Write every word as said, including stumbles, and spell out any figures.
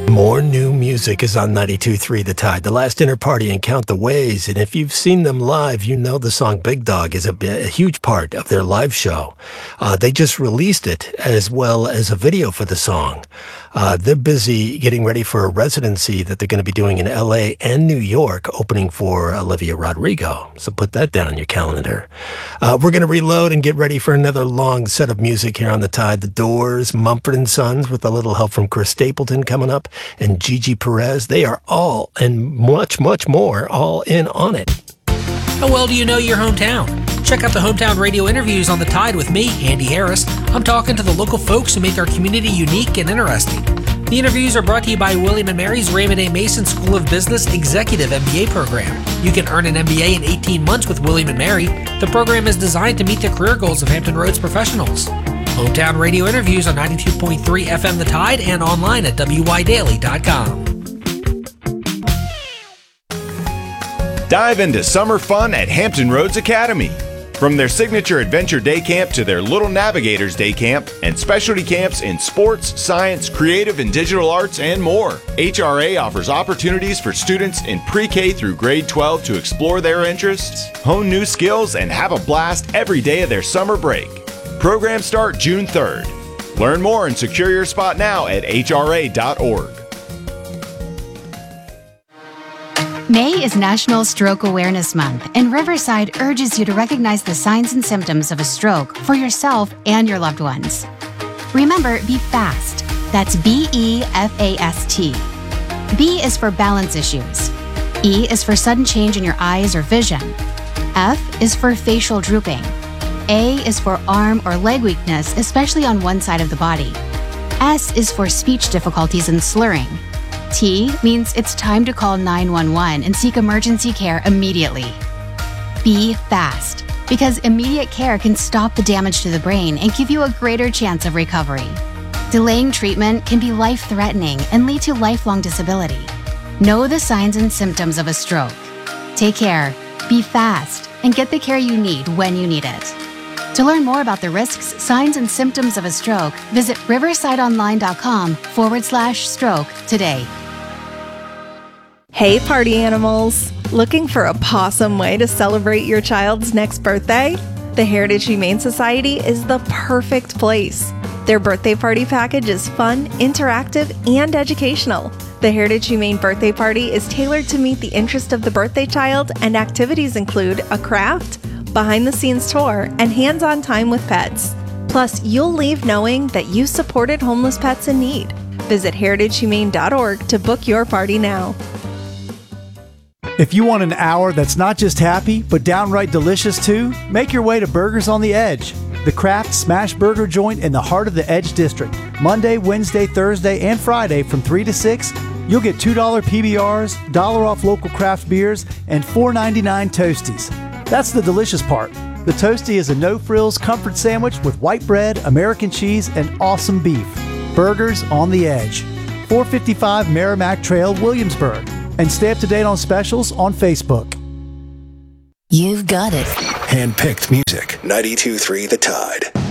More new music is on ninety-two point three The Tide, The Last Dinner Party and Count the Ways. And if you've seen them live, you know the song Big Dog is a, a huge part of their live show. Uh, they just released it as well as a video for the song. Uh, they're busy getting ready for a residency that they're going to be doing in L A and New York, opening for Olivia Rodrigo. So put that down on your calendar. Uh, we're going to reload and get ready for another long set of music here on The Tide. The Doors, Mumford and Sons, with a little help from Chris Stapleton coming up, and Gigi Perez. They are all, and much, much more, all in on it. How well do you know your hometown? Check out the Hometown Radio interviews on The Tide with me, Andy Harris. I'm talking to the local folks who make our community unique and interesting. The interviews are brought to you by William and Mary's Raymond A. Mason School of Business Executive M B A program. You can earn an M B A in eighteen months with William and Mary. The program is designed to meet the career goals of Hampton Roads professionals. Hometown Radio interviews on ninety-two point three F M The Tide and online at W Y daily dot com. Dive into summer fun at Hampton Roads Academy. From their signature Adventure Day Camp to their Little Navigators Day Camp and specialty camps in sports, science, creative, and digital arts, and more, H R A offers opportunities for students in pre-K through grade twelve to explore their interests, hone new skills, and have a blast every day of their summer break. Programs start June third. Learn more and secure your spot now at H R A dot org. May is National Stroke Awareness Month, and Riverside urges you to recognize the signs and symptoms of a stroke for yourself and your loved ones. Remember, be FAST. That's B E F A S T. B is for balance issues. E is for sudden change in your eyes or vision. F is for facial drooping. A is for arm or leg weakness, especially on one side of the body. S is for speech difficulties and slurring. T means it's time to call nine one one and seek emergency care immediately. Be fast, because immediate care can stop the damage to the brain and give you a greater chance of recovery. Delaying treatment can be life-threatening and lead to lifelong disability. Know the signs and symptoms of a stroke. Take care, be fast, and get the care you need when you need it. To learn more about the risks, signs, and symptoms of a stroke, visit riversideonline.com forward slash stroke today. Hey, party animals! Looking for a possum way to celebrate your child's next birthday? The Heritage Humane Society is the perfect place. Their birthday party package is fun, interactive, and educational. The Heritage Humane Birthday Party is tailored to meet the interest of the birthday child, and activities include a craft, behind-the-scenes tour, and hands-on time with pets. Plus, you'll leave knowing that you supported homeless pets in need. Visit heritage humane dot org to book your party now. If you want an hour that's not just happy, but downright delicious too, make your way to Burgers on the Edge, the craft smash burger joint in the heart of the Edge District. Monday, Wednesday, Thursday, and Friday from three to six, you'll get two dollar P B Rs, dollar off local craft beers, and four ninety-nine Toasties. That's the delicious part. The Toastie is a no-frills comfort sandwich with white bread, American cheese, and awesome beef. Burgers on the Edge. four fifty-five Merrimack Trail, Williamsburg. And stay up to date on specials on Facebook. You've got it. Hand-picked music. ninety-two point three The Tide.